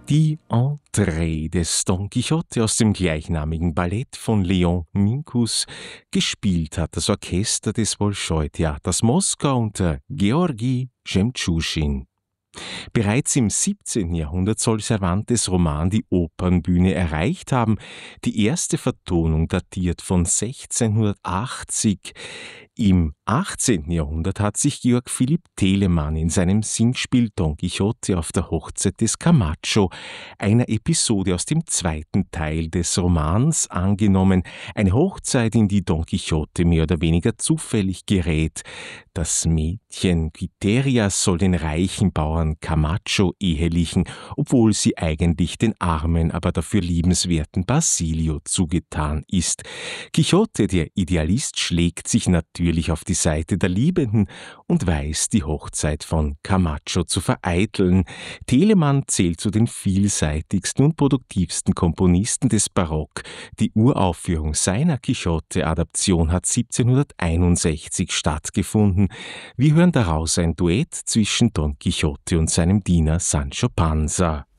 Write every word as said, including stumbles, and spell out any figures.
Die Entree des Don Quixote aus dem gleichnamigen Ballett von Leon Minkus. Gespielt hat das Orchester des Bolschoi-Theaters Moskau unter Georgi Schemtschuschin. Bereits im siebzehnten Jahrhundert soll Cervantes' Roman die Opernbühne erreicht haben. Die erste Vertonung datiert von sechzehnhundertachtzig. Im achtzehnten Jahrhundert hat sich Georg Philipp Telemann in seinem Singspiel Don Quixote auf der Hochzeit des Camacho einer Episode aus dem zweiten Teil des Romans angenommen. Eine Hochzeit, in die Don Quixote mehr oder weniger zufällig gerät. Das Mädchen Quiterias soll den reichen Bauern Camacho ehelichen, obwohl sie eigentlich den armen, aber dafür liebenswerten Basilio zugetan ist. Quixote, der Idealist, schlägt sich natürlich auf die Seite der Liebenden und weiß, die Hochzeit von Camacho zu vereiteln. Telemann zählt zu den vielseitigsten und produktivsten Komponisten des Barock. Die Uraufführung seiner Quixote-Adaption hat siebzehnhunderteinundsechzig stattgefunden. Wir hören daraus ein Duett zwischen Don Quixote und seinem Diener Sancho Panza.